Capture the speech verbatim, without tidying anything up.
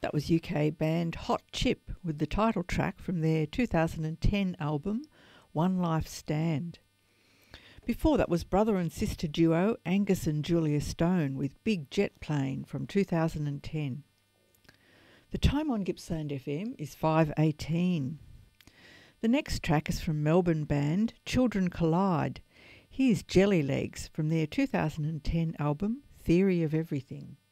That was U K band Hot Chip with the title track from their two thousand ten album One Life Stand. Before that was brother and sister duo Angus and Julia Stone with Big Jet Plane from two thousand ten. The time on Gippsland F M is five eighteen. The next track is from Melbourne band Children Collide. Here's Jelly Legs from their two thousand ten album Theory of Everything.